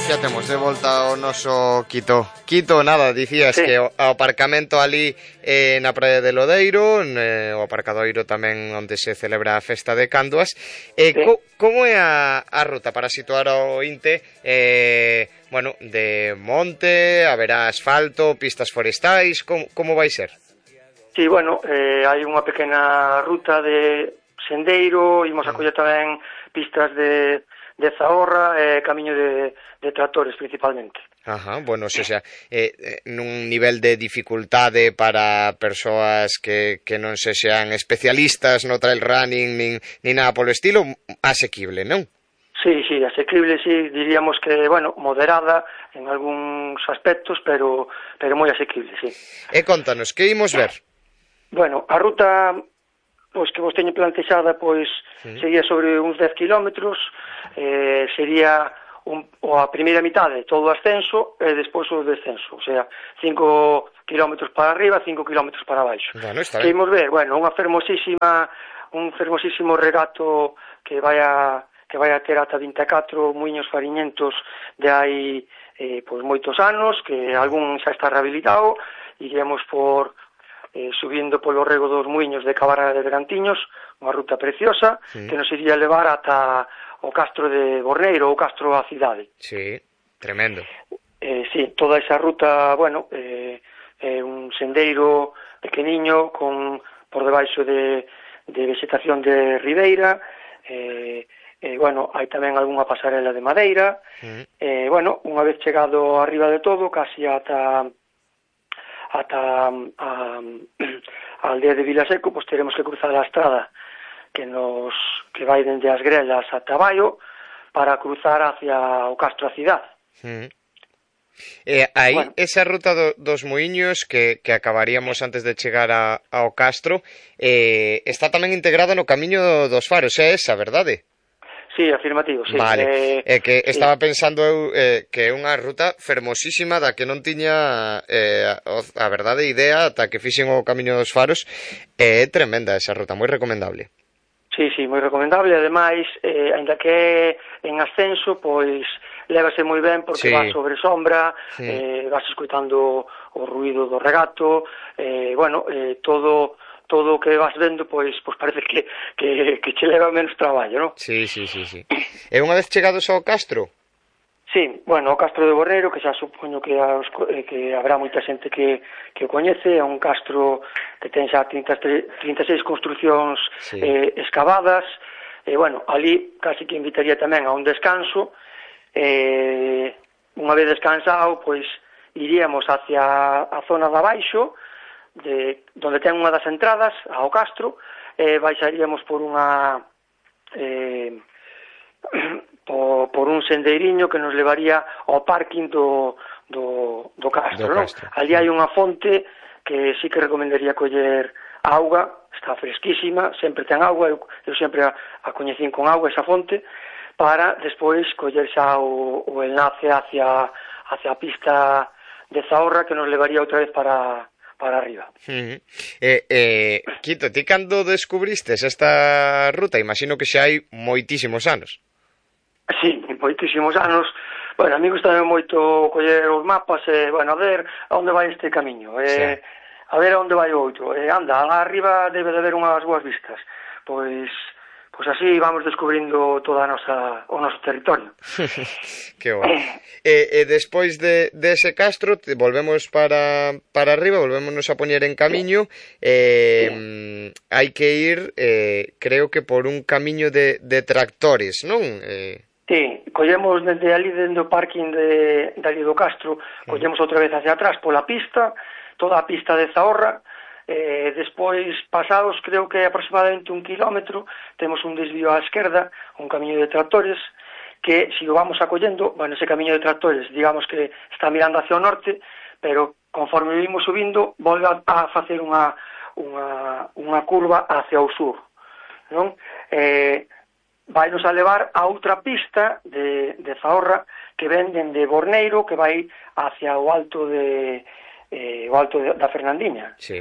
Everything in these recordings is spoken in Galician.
Xa temos de volta ao noso Quito. Quito, nada, dicías Sí. que o aparcamento ali na Praia de Lodeiro, o aparcadoiro tamén onde se celebra a festa de Canduas. Sí. Como é a ruta para situar o Inte? Bueno, de monte, haberá asfalto, pistas forestais, como vai ser? Sí, bueno, hai unha pequena ruta de sendeiro, imos a coller tamén pistas de zaorra e camiño de tractores principalmente. Ajá, bueno, o sea, nun nivel de dificultade para persoas que non se sean especialistas no trail running nin nada polo estilo, asequible, non? Sí, asequible, sí, diríamos que, bueno, moderada en algúns aspectos, pero moi asequible, sí. E contanos, que imos ver? Bueno, a ruta pois que vos teño plantexada pois sería sobre uns 10 kilómetros, sería a primeira mitade todo o ascenso e despois o descenso, o sea, 5 kilómetros para arriba, 5 kilómetros para baixo. Bueno, está Que ben. imos ver, bueno, un fermosísimo regato que vai a ter ata 24 muiños fariñentos de hai pois moitos anos, que algún xa está rehabilitado, iríamos subindo polo rego dos muiños de Cabara de Berantiños, unha ruta preciosa, que nos iría levar ata o Castro de Borneiro, ou Castro a cidade. Sí, tremendo. Sí, toda esa ruta, bueno, é un sendeiro pequeniño por debaixo de vegetación de ribeira, bueno, hai tamén algunha pasarela de madeira, bueno, unha vez chegado arriba de todo, casi ata a aldea de Vilaseco, pois teremos que cruzar a estrada que vai dende as Grelas ata Baio para cruzar hacia o Castro a cidade. Aí, Bueno. esa ruta dos muiños que acabaríamos antes de chegar ao Castro, está tamén integrada no Camiño dos Faros, é esa, verdade? Sí, afirmativo, sí. Vale, é que sí. estaba pensando eu que é unha ruta fermosísima da que non tiña a verdade idea ata que fixen o Camiño dos Faros. É tremenda esa ruta, moi recomendable. Sí, moi recomendable, ademais, ainda que en ascenso, pois lévase moi ben porque vas sobre sombra, vas escoitando o ruído do regato, bueno, todo o que vas vendo, pois parece que che leva menos traballo, non? Sí. E unha vez chegados ao Castro? Sí, bueno, o Castro de Borneiro, que xa supoño que habrá moita xente que o coñece, é un castro que ten xa 36 construcións excavadas, e, bueno, ali casi que invitaría tamén a un descanso, unha vez descansado, pois, iríamos hacia a zona de abaixo, donde ten unha das entradas ao Castro, baixaríamos por un sendeiriño que nos levaría ao parking do Castro, non? Ali hai unha fonte que sí que recomendaría coller auga, está fresquísima, sempre ten auga, eu sempre a coñecín con auga esa fonte, para despois coller xa o enlace hacia a pista de Zaorra que nos levaría outra vez para arriba. Quito, ti cando descubristes esta ruta? Imagino que xa hai moitísimos anos. Sí, moitísimos anos. Bueno, a mí gustame moito coller os mapas e, bueno, a ver a onde vai este camiño, a ver a onde vai o outro. Anda, lá arriba debe de haber unhas boas vistas. Pois así vamos descubrindo toda o noso territorio. Que guai. E despois de ese Castro volvemos para arriba, volvémonos a poñer en camiño. Hai que ir, creo que por un camiño de tractores, non? Sí, collemos dende o parking de ali do Castro, collemos outra vez hacia atrás pola pista, toda a pista de Zaorra. Despois, pasados creo que aproximadamente 1 kilómetro, temos un desvío á esquerda, un camiño de tractores, que se o vamos acollendo, bueno, ese camiño de tractores, digamos que está mirando hacia o norte, pero conforme vimos subindo, volve a facer unha curva hacia o sur, non? Vainos a levar a outra pista de Zaorra que ven dende Borneiro, que vai hacia o alto da Fernandiña. Sí.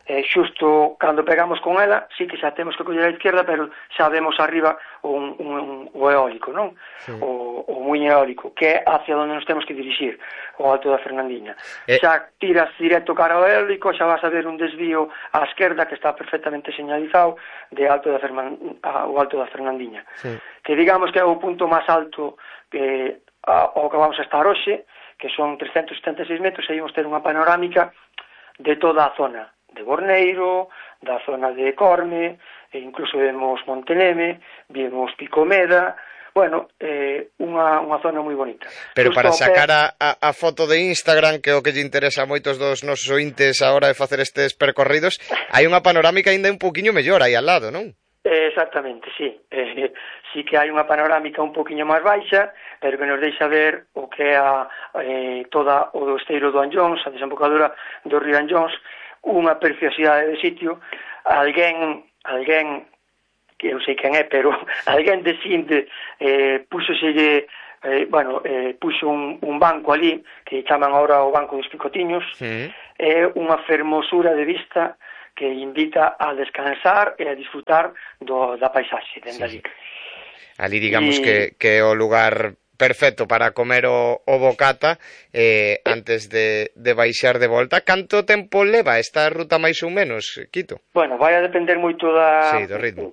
xusto cando pegamos con ela, sí que xa temos que coller a izquierda, pero xa vemos arriba o eólico, non? Sí. O muiño eólico, que é hacia onde nos temos que dirixir, o Alto da Fernandiña. Xa tiras directo cara ao eólico, xa vas a ver un desvío á esquerda que está perfectamente señalizado de o Alto da Fernandiña. Sí. Que digamos que é o punto máis alto ao que vamos a estar hoxe, que son 376 metros, e íamos ter unha panorámica de toda a zona de Borneiro, da zona de Corme, e incluso vemos Monteneme, vemos Picomeda, bueno, unha zona moi bonita. Pero para sacar a foto de Instagram, que é o que lle interesa a moitos dos nosos ointes a hora de facer estes percorridos, hai unha panorámica ainda un poquinho mellor aí al lado, non? Exactamente, sí. Sí que hai unha panorámica un poquinho máis baixa, pero que nos deixa ver o que é toda o esteiro do Anllóns, a desembocadura do río Anllóns, unha preciosidade de sitio. Alguén que eu sei quen é, pero alguén de Sinde puxo un banco ali que chaman agora o Banco dos Picotiños. É unha fermosura de vista que invita a descansar e a disfrutar da paisaxe dende ali. Ali digamos que é o lugar perfecto para comer o bocata antes de baixar de volta. Canto tempo leva esta ruta máis ou menos, Quito? Bueno, vai a depender moito do ritmo.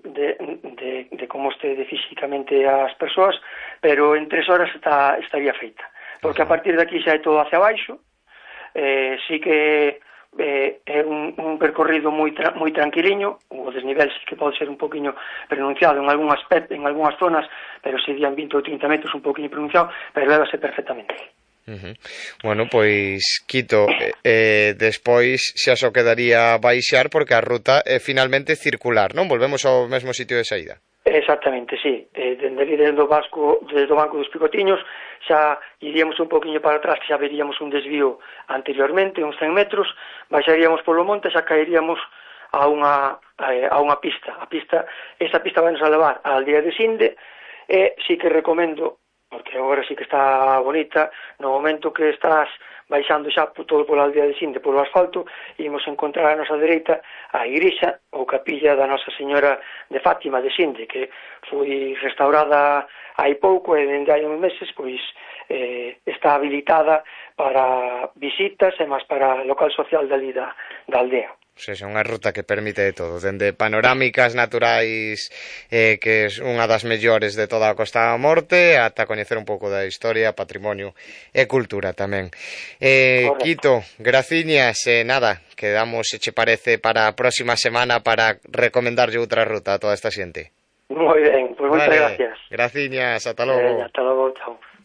De como estede físicamente as persoas, pero en 3 horas estaría feita. Porque a partir de aquí xa é todo hacia baixo, sí que é un percorrido moi tranquiliño, o desnivel sí que pode ser un poquinho pronunciado en algún aspecto, en algunhas zonas, pero serían 20 ou 30 metros un poquinho pronunciado, pero lévase perfectamente. Bueno, pois Quito, despois xa só quedaría baixar porque a ruta é finalmente circular, non? Volvemos ao mesmo sitio de saída. Exactamente, sí. Dende ali do Banco dos Picotiños xa iríamos un poquinho para atrás, que xa veríamos un desvío anteriormente, uns 100 metros, baixaríamos polo monte, xa caeríamos a unha pista. Esa pista vai nos a levar á aldea de Sinde, e sí que recomendo, porque agora sí que está bonita, no momento que estás baixando xa todo pola aldea de Sinde, polo asfalto, imos encontrar a nosa dereita a igrexa ou capilla da Nosa Señora de Fátima de Sinde, que foi restaurada hai pouco e dende hai uns meses pois está habilitada para visitas e máis para local social dali da aldea. É unha ruta que permite de todo, dende panorámicas naturais que é unha das mellores de toda a Costa da Morte, ata coñecer un pouco da historia, patrimonio e cultura tamén. Quito, graciñas, nada, quedamos, se che parece, para a próxima semana para recomendarlle outra ruta a toda esta xente. Moi ben, pois moitas gracias. Graciñas, ata logo. Ata logo, chao.